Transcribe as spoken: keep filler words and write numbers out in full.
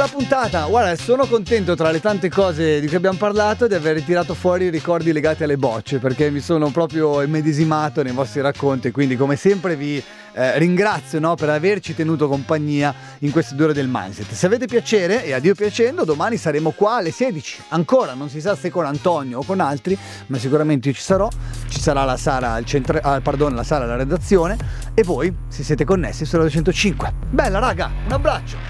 della puntata. Guarda, sono contento, tra le tante cose di cui abbiamo parlato, di aver tirato fuori i ricordi legati alle bocce, perché mi sono proprio immedesimato nei vostri racconti, quindi come sempre vi eh, ringrazio, no, per averci tenuto compagnia in queste due ore del Mindset. Se avete piacere, e a Dio piacendo, domani saremo qua alle sedici, ancora non si sa se con Antonio o con altri, ma sicuramente io ci sarò. Ci sarà la Sara al centro, ah, pardon, la Sara alla redazione, e voi, se siete connessi, sulla duecentocinque. Bella raga, un abbraccio.